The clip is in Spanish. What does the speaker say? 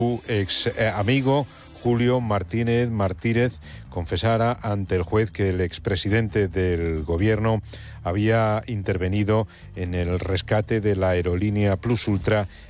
Su ex amigo Julio Martínez Martínez confesara ante el juez que el expresidente del gobierno había intervenido en el rescate de la aerolínea Plus Ultra